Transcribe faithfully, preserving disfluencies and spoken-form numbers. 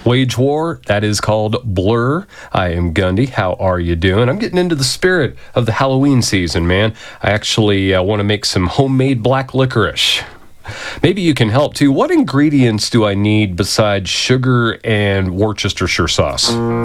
Wage War, that is called Blur. I am Gundy. How are you doing? I'm getting into the spirit of the Halloween season, man. I actually uh, want to make some homemade black licorice. Maybe you can help too. What ingredients do I need besides sugar and Worcestershire sauce?